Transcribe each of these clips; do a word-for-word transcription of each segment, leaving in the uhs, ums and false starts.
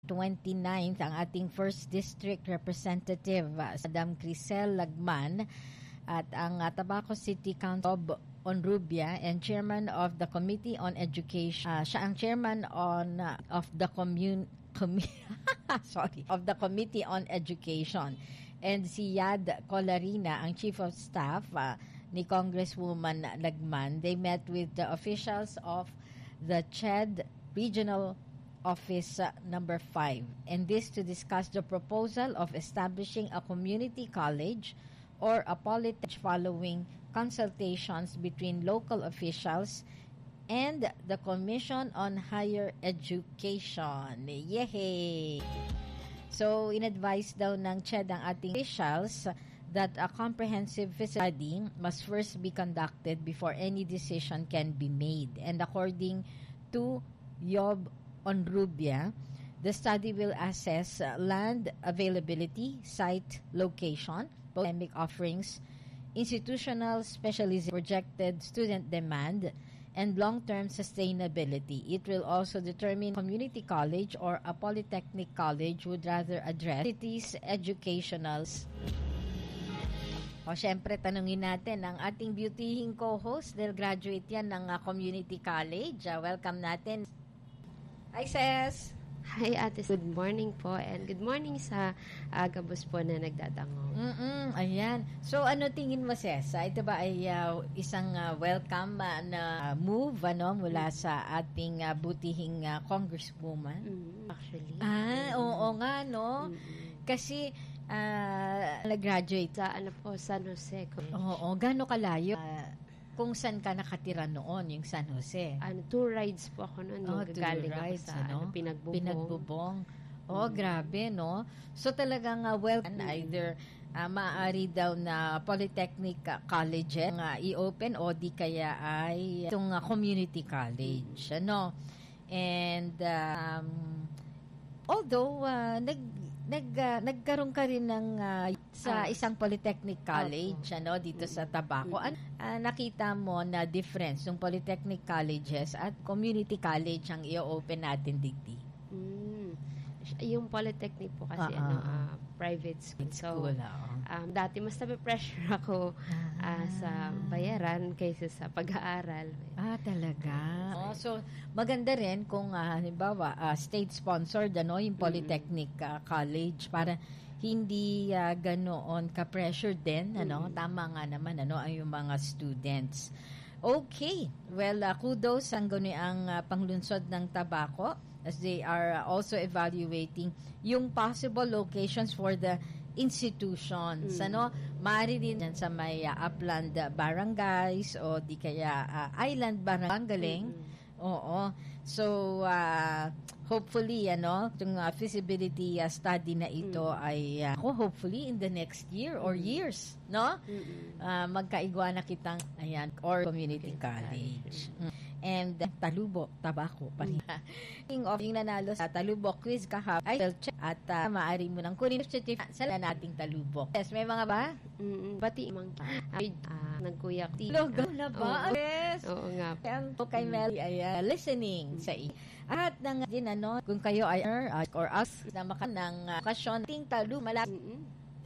twenty-ninth ang ating first District Representative, uh, Madam Crisel Lagman, at ang uh, Tabaco City Council of Onrubia and Chairman of the Committee on Education. Uh, siya ang Chairman on uh, of the commune commi- sorry of the Committee on Education. And si Yad Colarina, ang Chief of Staff uh, ni Congresswoman Lagman. They met with the officials of the C H E D Regional Office uh, number five, and this to discuss the proposal of establishing a community college or a polytechnic following consultations between local officials and the Commission on Higher Education. Yehey! So, in-advise daw ng C H E D ang ating officials that a comprehensive study must first be conducted before any decision can be made. And according to Yob Onrubia, the study will assess uh, land availability, site location, academic offerings, institutional specialization, projected student demand, and long-term sustainability. It will also determine community college or a polytechnic college would rather address cities' educationals. O syempre, tanungin natin ang ating beautying co-host dahil graduate yan ng uh, community college. Uh, welcome natin. Hi, Ses! Hi, Ate. Good morning po, and good morning sa uh, gabos po na nagdadangog. Mm-mm, ayan. So, ano tingin mo, Ses? Uh, ito ba ay uh, isang uh, welcome uh, na move ano, mula mm-hmm. sa ating uh, butihing uh, congresswoman? Mm-hmm. Actually. Ah, mm-hmm. oo nga, no? Mm-hmm. Kasi, uh, nag-graduate sa, ano po, San Jose. Oo, gano'ng kalayo? Uh, kung saan ka nakatira noon, yung San Jose? Ano, two rides po ako noon. Oh, two rides, ako sa ano, Pinagbubong. Pinagbubong. Oh, mm. grabe, no? So, talagang uh, well, mm. either uh, maaari daw na polytechnic uh, college uh, i-open o di kaya ay itong uh, community college. Mm. Ano? And, um, although, uh, nag, nag, uh, nagkaroon ka rin ng uh, sa uh, isang polytechnic college, uh, ano, dito mm. sa Tabaco. An, uh, nakita mo na difference ng polytechnic colleges at community college ang i-open natin digdi? Mm. Yung polytechnic po kasi uh-uh. ano, uh, private school. So, school, uh-uh. um, dati mas nape-pressure ako uh, ah. sa bayaran kaysa sa pag-aaral. Ah, talaga. Oh, so, maganda rin kung uh, halimbawa, uh, state-sponsored ano, yung polytechnic uh, college para hindi uh, ganoon ka-pressure din, ano? Mm-hmm. Tama nga naman, ano, ay yung mga students. Okay. Well, uh, kudos ang gano'n ang uh, panglunsod ng Tabaco as they are uh, also evaluating yung possible locations for the institutions. Mm-hmm. Ano? Maaari din yan sa may uh, upland uh, barangays o di kaya uh, island barangay. Mm-hmm. Oo. So, uh, hopefully, ano, itong uh, feasibility uh, study na ito mm. ay, uh, hopefully, in the next year or mm. years, no? Uh, magkaigwa na kitang, ayan, or community college. Mm. And uh, Talubo, Tabaco, pa rin. Mm. of yung nanalo sa Talubo quiz kahapon, ay check at uh, maaari mo nang kunin certificate sa nating Talubo. Yes, may mga ba? Mm-mm. Bati mang uh, nagkuyak. Logo na ba? Oo. Yes. Oo nga. Ang kay Mel ay uh, listening mm. sa iyo. At nang din ano, kung kayo ay uh, or us na maka ng uh, kasyon ting Talu malapit. Mm-mm.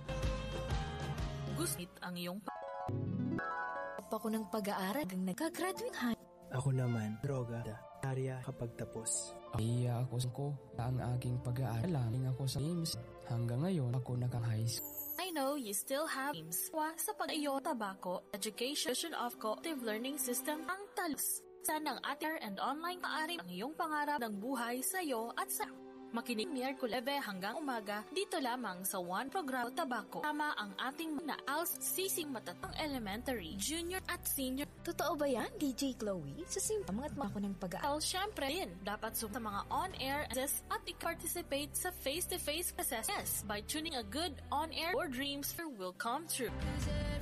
Gusto ang iyong pa ko ng pag-aaral hanggang nagka-graduate. Ako naman, droga, area kapag tapos. Iya ako ko ang aking pag-aaral lang ako sa games. Hanggang ngayon ako naka-high school. I know you still have games. Wa sa pag-iyo Tabaco, Education of Cooperative Learning System ang talus. Sana ang atir and online maaari ang iyong pangarap ng buhay sa iyo at sa makinig Miyerkules hanggang umaga dito lamang sa One Programa Tabaco. Tama ang ating na A L S sising matatang elementary, junior at senior. Totoo ba yan, D J Chloe? Sa simpang at mga ng pag-aaral. Siyempre din, dapat sa mga on-air access at i-participate sa face-to-face classes by tuning a good on-air or dreams will come true.